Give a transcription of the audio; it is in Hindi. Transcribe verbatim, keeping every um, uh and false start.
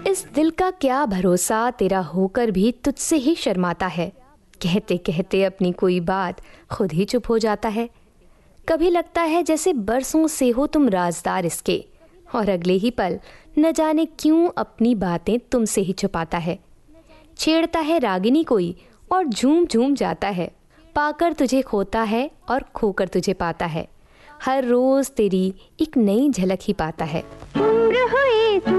इस दिल का क्या भरोसा, तेरा होकर भी तुझसे ही शर्माता है। कहते कहते अपनी कोई बात खुद ही चुप हो जाता है। कभी लगता है जैसे बरसों से हो तुम राजदार इसके, और अगले ही पल न जाने क्यों अपनी बातें तुमसे ही छुपाता है। छेड़ता है रागिनी कोई और झूम झूम जाता है। पाकर तुझे खोता है और खोकर तुझे पाता है। हर रोज तेरी एक नई झलक ही पाता है। उम्र हुई